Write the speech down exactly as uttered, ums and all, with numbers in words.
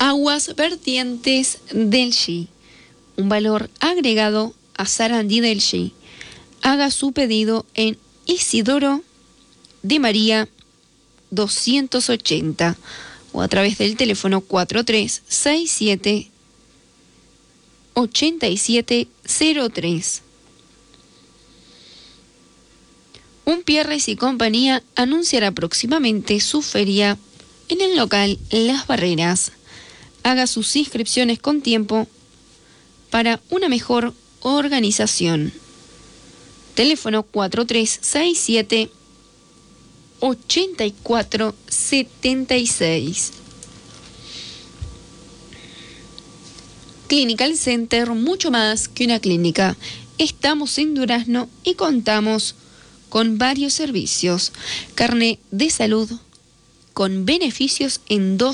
Aguas vertientes del G. Un valor agregado a Sarandí del G. Haga su pedido en Isidoro de María doscientos ochenta o a través del teléfono cuatro tres seis siete ocho siete cero tres. Umpierres y compañía anunciará próximamente su feria en el local Las Barreras. Haga sus inscripciones con tiempo para una mejor organización. Teléfono cuatro tres seis siete ocho cuatro siete seis. Clinical Center, mucho más que una clínica. Estamos en Durazno y contamos con varios servicios. Carné de salud con beneficios en dos